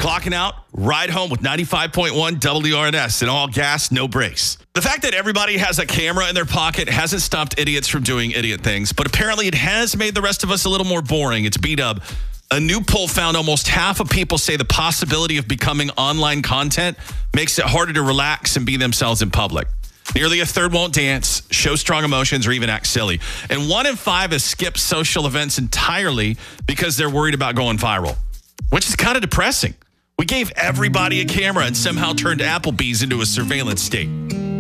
Clocking out, ride home with 95.1 WRNS and all gas, no brakes. The fact that everybody has a camera in their pocket hasn't stopped idiots from doing idiot things, but apparently it has made the rest of us a little more boring. It's B-Dub. A new poll found almost half of people say the possibility of becoming online content makes it harder to relax and be themselves in public. Nearly a third won't dance, show strong emotions, or even act silly. And 1 in 5 has skipped social events entirely because they're worried about going viral, which is kind of depressing. We gave everybody a camera and somehow turned Applebee's into a surveillance state.